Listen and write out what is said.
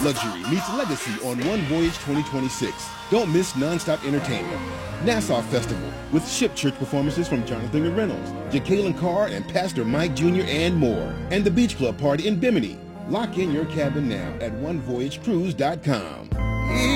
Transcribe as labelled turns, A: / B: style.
A: Luxury meets legacy on One Voyage 2026. Don't miss non-stop entertainment. Nassau Festival with Ship Church performances from Jonathan Reynolds, Jacqueline Carr, and Pastor Mike Jr. and more. And the Beach Club Party in Bimini. Lock in your cabin now at onevoyagecruise.com.